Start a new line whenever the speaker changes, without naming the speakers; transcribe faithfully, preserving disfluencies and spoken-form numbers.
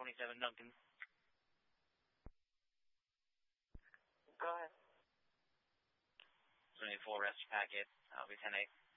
twenty-seven Duncan.
Go ahead.
twenty-four rest packet. I'll be ten eight.